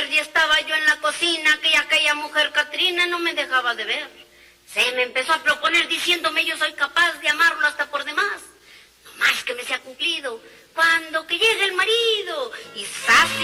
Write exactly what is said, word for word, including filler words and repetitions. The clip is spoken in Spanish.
tarde estaba yo en la cocina, que aquella mujer Catrina no me dejaba de ver. Se me empezó a proponer diciéndome yo soy capaz de amarlo hasta por demás. No más que me sea cumplido, cuando que llegue el marido y ¡zas!